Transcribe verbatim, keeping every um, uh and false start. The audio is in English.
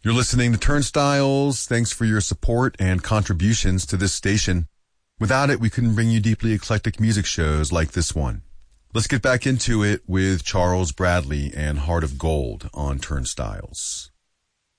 You're listening to Turnstiles. Thanks for your support and contributions to this station. Without it, we couldn't bring you deeply eclectic music shows like this one. Let's get back into it with Charles Bradley and Heart of Gold on Turnstiles.